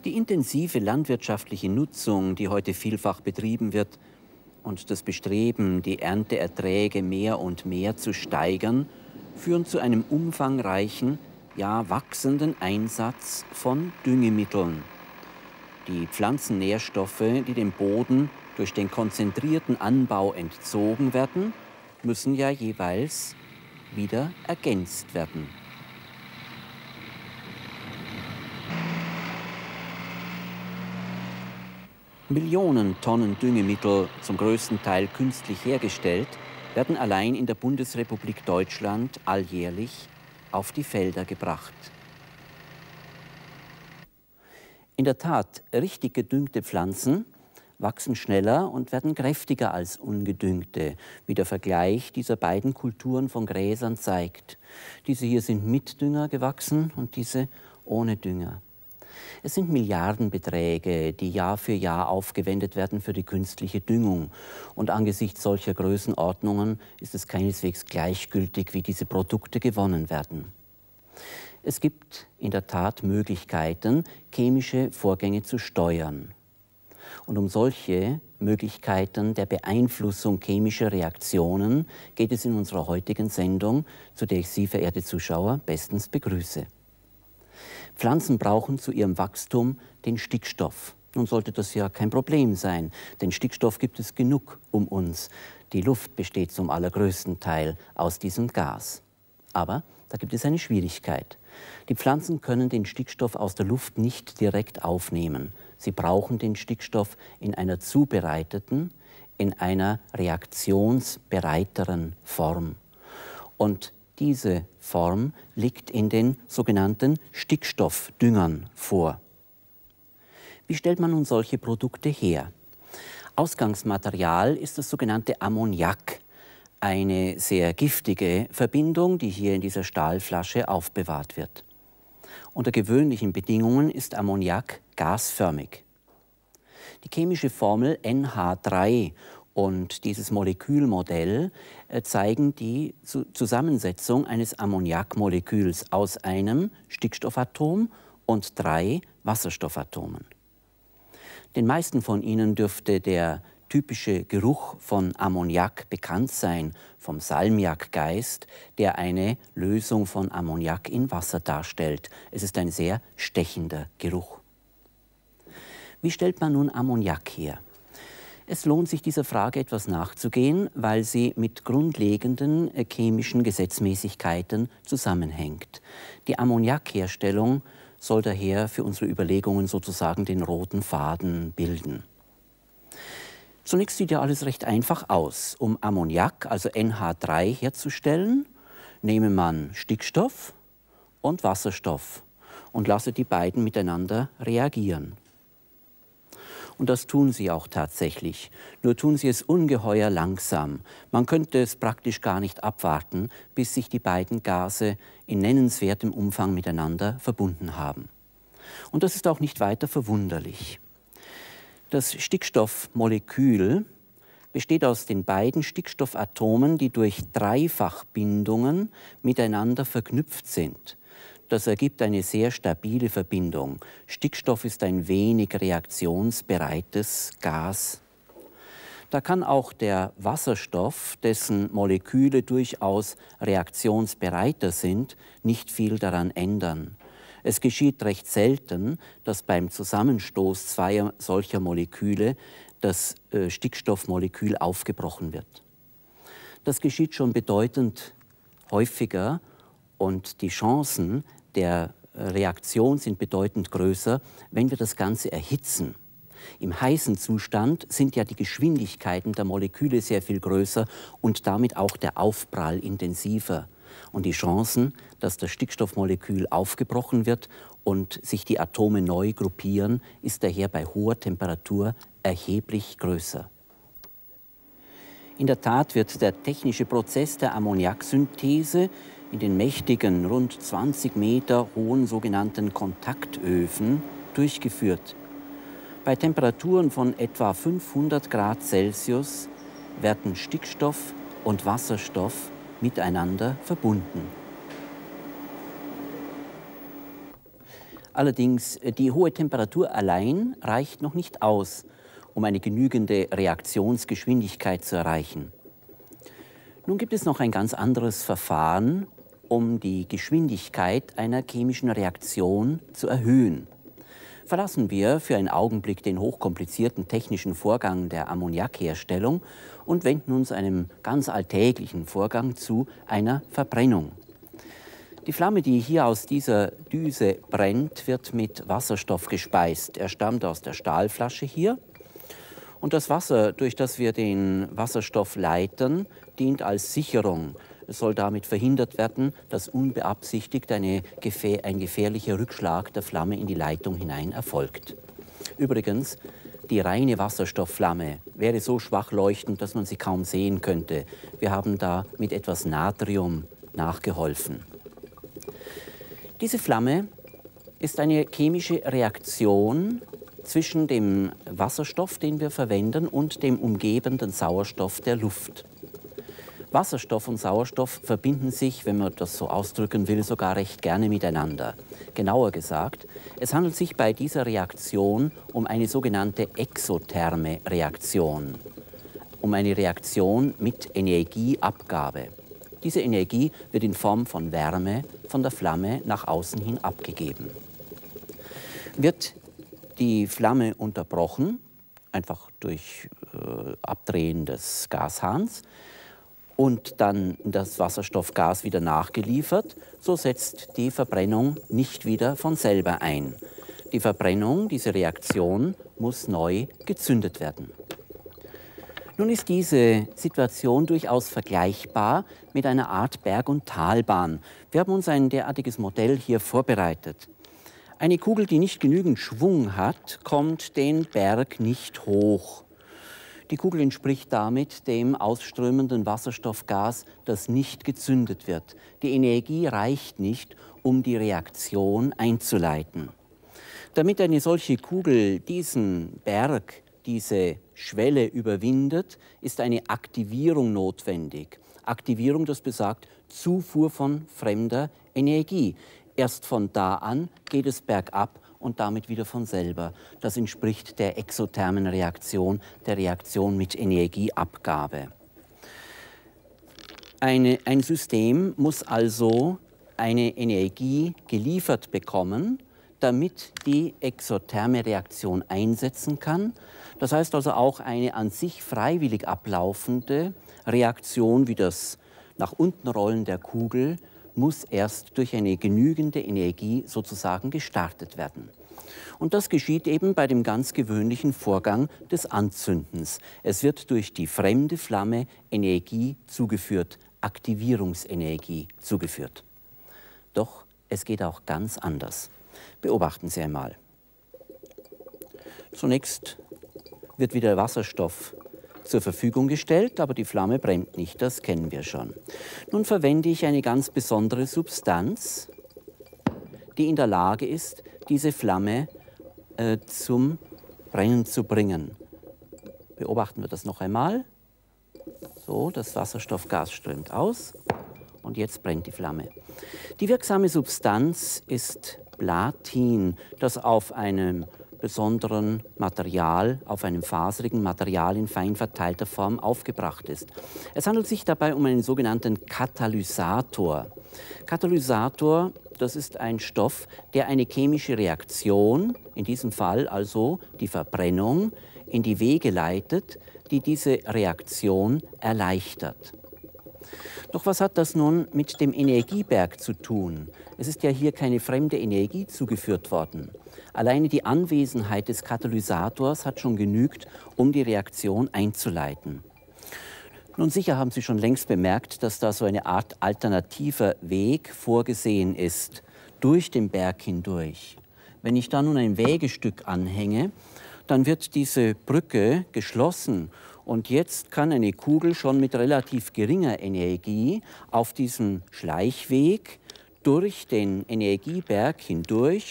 Die intensive landwirtschaftliche Nutzung, die heute vielfach betrieben wird, und das Bestreben, die Ernteerträge mehr und mehr zu steigern, führen zu einem umfangreichen, ja wachsenden Einsatz von Düngemitteln. Die Pflanzennährstoffe, die dem Boden durch den konzentrierten Anbau entzogen werden, müssen ja jeweils wieder ergänzt werden. Millionen Tonnen Düngemittel, zum größten Teil künstlich hergestellt, werden allein in der Bundesrepublik Deutschland alljährlich auf die Felder gebracht. In der Tat, richtig gedüngte Pflanzen wachsen schneller und werden kräftiger als ungedüngte, wie der Vergleich dieser beiden Kulturen von Gräsern zeigt. Diese hier sind mit Dünger gewachsen und diese ohne Dünger. Es sind Milliardenbeträge, die Jahr für Jahr aufgewendet werden für die künstliche Düngung. Und angesichts solcher Größenordnungen ist es keineswegs gleichgültig, wie diese Produkte gewonnen werden. Es gibt in der Tat Möglichkeiten, chemische Vorgänge zu steuern. Und um solche Möglichkeiten der Beeinflussung chemischer Reaktionen geht es in unserer heutigen Sendung, zu der ich Sie, verehrte Zuschauer, bestens begrüße. Pflanzen brauchen zu ihrem Wachstum den Stickstoff. Nun sollte das ja kein Problem sein, denn Stickstoff gibt es genug um uns. Die Luft besteht zum allergrößten Teil aus diesem Gas. Aber da gibt es eine Schwierigkeit. Die Pflanzen können den Stickstoff aus der Luft nicht direkt aufnehmen. Sie brauchen den Stickstoff in einer zubereiteten, in einer reaktionsbereiteren Form. Und diese Form liegt in den sogenannten Stickstoffdüngern vor. Wie stellt man nun solche Produkte her? Ausgangsmaterial ist das sogenannte Ammoniak, eine sehr giftige Verbindung, die hier in dieser Stahlflasche aufbewahrt wird. Unter gewöhnlichen Bedingungen ist Ammoniak gasförmig. Die chemische Formel NH3 und dieses Molekülmodell zeigen die Zusammensetzung eines Ammoniakmoleküls aus einem Stickstoffatom und 3 Wasserstoffatomen. Den meisten von Ihnen dürfte der typische Geruch von Ammoniak bekannt sein, vom Salmiakgeist, der eine Lösung von Ammoniak in Wasser darstellt. Es ist ein sehr stechender Geruch. Wie stellt man nun Ammoniak her? Es lohnt sich, dieser Frage etwas nachzugehen, weil sie mit grundlegenden chemischen Gesetzmäßigkeiten zusammenhängt. Die Ammoniakherstellung soll daher für unsere Überlegungen sozusagen den roten Faden bilden. Zunächst sieht ja alles recht einfach aus. Um Ammoniak, also NH3, herzustellen, nehme man Stickstoff und Wasserstoff und lasse die beiden miteinander reagieren. Und das tun sie auch tatsächlich. Nur tun sie es ungeheuer langsam. Man könnte es praktisch gar nicht abwarten, bis sich die beiden Gase in nennenswertem Umfang miteinander verbunden haben. Und das ist auch nicht weiter verwunderlich. Das Stickstoffmolekül besteht aus den beiden Stickstoffatomen, die durch Dreifachbindungen miteinander verknüpft sind. Das ergibt eine sehr stabile Verbindung. Stickstoff ist ein wenig reaktionsbereites Gas. Da kann auch der Wasserstoff, dessen Moleküle durchaus reaktionsbereiter sind, nicht viel daran ändern. Es geschieht recht selten, dass beim Zusammenstoß zweier solcher Moleküle das Stickstoffmolekül aufgebrochen wird. Das geschieht schon bedeutend häufiger und die Chancen der Reaktion sind bedeutend größer, wenn wir das Ganze erhitzen. Im heißen Zustand sind ja die Geschwindigkeiten der Moleküle sehr viel größer und damit auch der Aufprall intensiver. Und die Chancen, dass das Stickstoffmolekül aufgebrochen wird und sich die Atome neu gruppieren, ist daher bei hoher Temperatur erheblich größer. In der Tat wird der technische Prozess der Ammoniaksynthese in den mächtigen, rund 20 Meter hohen sogenannten Kontaktöfen durchgeführt. Bei Temperaturen von etwa 500 Grad Celsius werden Stickstoff und Wasserstoff miteinander verbunden. Allerdings, die hohe Temperatur allein reicht noch nicht aus, um eine genügende Reaktionsgeschwindigkeit zu erreichen. Nun gibt es noch ein ganz anderes Verfahren, um die Geschwindigkeit einer chemischen Reaktion zu erhöhen. Verlassen wir für einen Augenblick den hochkomplizierten technischen Vorgang der Ammoniakherstellung und wenden uns einem ganz alltäglichen Vorgang zu, einer Verbrennung. Die Flamme, die hier aus dieser Düse brennt, wird mit Wasserstoff gespeist. Er stammt aus der Stahlflasche hier. Und das Wasser, durch das wir den Wasserstoff leiten, dient als Sicherung. Es soll damit verhindert werden, dass unbeabsichtigt ein gefährlicher Rückschlag der Flamme in die Leitung hinein erfolgt. Übrigens, die reine Wasserstoffflamme wäre so schwach leuchtend, dass man sie kaum sehen könnte. Wir haben da mit etwas Natrium nachgeholfen. Diese Flamme ist eine chemische Reaktion zwischen dem Wasserstoff, den wir verwenden, und dem umgebenden Sauerstoff der Luft. Wasserstoff und Sauerstoff verbinden sich, wenn man das so ausdrücken will, sogar recht gerne miteinander. Genauer gesagt, es handelt sich bei dieser Reaktion um eine sogenannte exotherme Reaktion, um eine Reaktion mit Energieabgabe. Diese Energie wird in Form von Wärme von der Flamme nach außen hin abgegeben. Wird die Flamme unterbrochen, einfach durch Abdrehen des Gashahns, und dann das Wasserstoffgas wieder nachgeliefert, so setzt die Verbrennung nicht wieder von selber ein. Die Verbrennung, diese Reaktion, muss neu gezündet werden. Nun ist diese Situation durchaus vergleichbar mit einer Art Berg- und Talbahn. Wir haben uns ein derartiges Modell hier vorbereitet. Eine Kugel, die nicht genügend Schwung hat, kommt den Berg nicht hoch. Die Kugel entspricht damit dem ausströmenden Wasserstoffgas, das nicht gezündet wird. Die Energie reicht nicht, um die Reaktion einzuleiten. Damit eine solche Kugel diesen Berg, diese Schwelle überwindet, ist eine Aktivierung notwendig. Aktivierung, das besagt Zufuhr von fremder Energie. Erst von da an geht es bergab und damit wieder von selber. Das entspricht der exothermen Reaktion, der Reaktion mit Energieabgabe. Ein System muss also eine Energie geliefert bekommen, damit die exotherme Reaktion einsetzen kann. Das heißt also auch eine an sich freiwillig ablaufende Reaktion wie das nach unten rollen der Kugel muss erst durch eine genügende Energie sozusagen gestartet werden. Und das geschieht eben bei dem ganz gewöhnlichen Vorgang des Anzündens. Es wird durch die fremde Flamme Energie zugeführt, Aktivierungsenergie zugeführt. Doch es geht auch ganz anders. Beobachten Sie einmal. Zunächst wird wieder Wasserstoff zur Verfügung gestellt, aber die Flamme brennt nicht, das kennen wir schon. Nun verwende ich eine ganz besondere Substanz, die in der Lage ist, diese Flamme zum Brennen zu bringen. Beobachten wir das noch einmal. So, das Wasserstoffgas strömt aus und jetzt brennt die Flamme. Die wirksame Substanz ist Platin, das auf einem besonderen Material, auf einem faserigen Material in fein verteilter Form aufgebracht ist. Es handelt sich dabei um einen sogenannten Katalysator. Katalysator, das ist ein Stoff, der eine chemische Reaktion, in diesem Fall also die Verbrennung, in die Wege leitet, die diese Reaktion erleichtert. Doch was hat das nun mit dem Energieberg zu tun? Es ist ja hier keine fremde Energie zugeführt worden. Alleine die Anwesenheit des Katalysators hat schon genügt, um die Reaktion einzuleiten. Nun sicher haben Sie schon längst bemerkt, dass da so eine Art alternativer Weg vorgesehen ist, durch den Berg hindurch. Wenn ich da nun ein Wägestück anhänge, dann wird diese Brücke geschlossen und jetzt kann eine Kugel schon mit relativ geringer Energie auf diesem Schleichweg durch den Energieberg hindurch